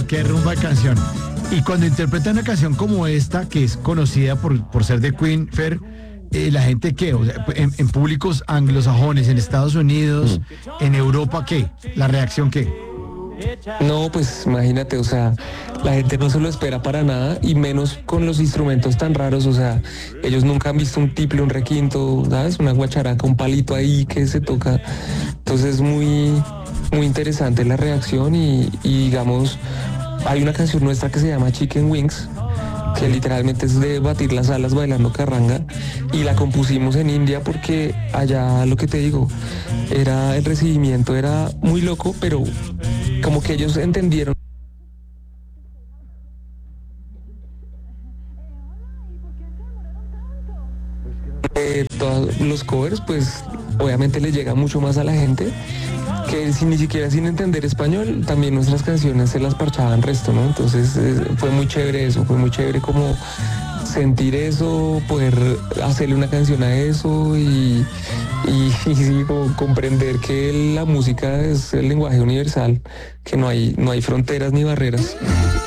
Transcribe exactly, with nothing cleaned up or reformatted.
rumba, qué rumba de canción. Y cuando interpretan una canción como esta, que es conocida por, por ser de Queen, Fer, eh, la gente qué, o sea, en, en públicos anglosajones, en Estados Unidos, mm. en Europa, ¿qué? ¿La reacción qué? No, pues imagínate, o sea, la gente no se lo espera para nada y menos con los instrumentos tan raros, o sea, ellos nunca han visto un tiple, un requinto, ¿sabes? Una guacharaca, un palito ahí que se toca. Entonces es muy, muy interesante la reacción y, y digamos, hay una canción nuestra que se llama Chicken Wings, que literalmente es de batir las alas bailando carranga, y la compusimos en India porque allá, lo que te digo, era el recibimiento era muy loco, pero como que ellos entendieron eh, todos los covers, pues obviamente le llega mucho más a la gente, que sin ni siquiera sin entender español, también nuestras canciones se las parchaban resto, ¿no? Entonces eh, fue muy chévere eso, fue muy chévere como sentir eso, poder hacerle una canción a eso y, y, y sí, como comprender que la música es el lenguaje universal, que no hay, no hay fronteras ni barreras.